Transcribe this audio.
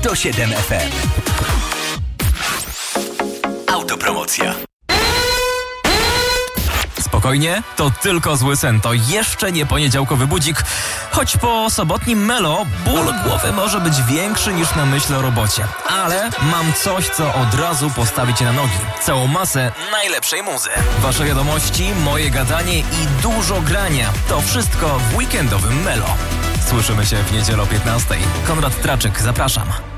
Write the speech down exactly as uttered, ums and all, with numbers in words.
sto siedem F M. Autopromocja. Spokojnie, to tylko zły sen, to jeszcze nie poniedziałkowy budzik. Choć po sobotnim melo ból głowy może być większy niż na myśl o robocie. Ale mam coś, co od razu postawi cię na nogi. Całą masę najlepszej muzy. Wasze wiadomości, moje gadanie i dużo grania. To wszystko w weekendowym melo. Słyszymy się w niedzielę o piętnastej. Konrad Traczyk, zapraszam.